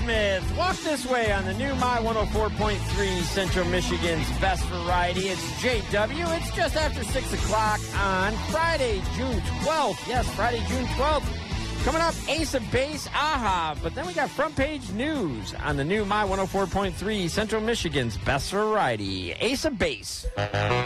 Smith. Walk this way on the new My 104.3 Central Michigan's best variety. It's JW. It's just after 6 o'clock on Friday, June 12th. Yes, Friday, June 12th. Coming up, Ace of Base, AHA. But then we got front page news on the new My 104.3 Central Michigan's best variety. Ace of Base.